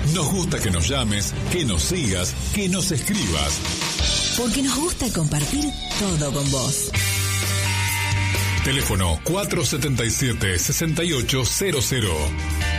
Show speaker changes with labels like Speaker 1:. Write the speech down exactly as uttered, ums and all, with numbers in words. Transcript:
Speaker 1: Nos gusta que nos llames, que nos sigas, que nos escribas.
Speaker 2: Porque nos gusta compartir todo con vos.
Speaker 1: Teléfono cuatro setenta y siete, sesenta y ocho cero cero.